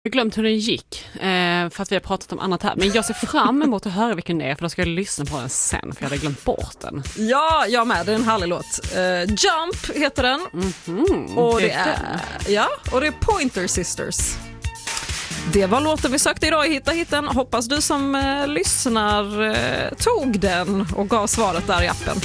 Jag har glömt hur den gick för att vi har pratat om annat här. Men jag ser fram emot att höra vilken det är, för då ska jag lyssna på den sen, för jag hade glömt bort den. Ja, jag med. Det är en härlig låt. Jump heter den. Och det är Pointer Sisters. Det var låten vi sökte idag i Hitta Hitten. Hoppas du som lyssnar tog den och gav svaret där i appen.